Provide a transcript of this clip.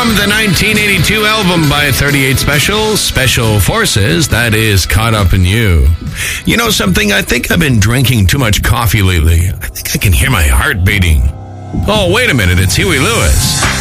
From the 1982 album by 38 Special Forces, that is Caught Up in You. You know something? I think I've been drinking too much coffee lately. I think I can hear my heart beating. Oh, wait a minute. It's Huey Lewis.